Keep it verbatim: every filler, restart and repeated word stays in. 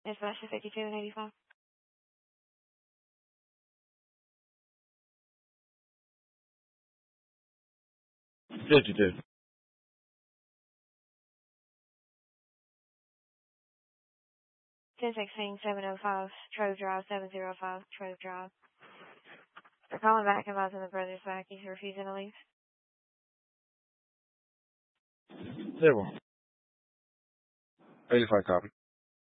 It's Selection fifty-two and eighty-five. fifty-two. ten sixteen seven oh five, Trove Drive, seven oh five, Trove Drive. They're calling back, advising the brother's back. He's refusing to leave. Zero. eighty-five copy.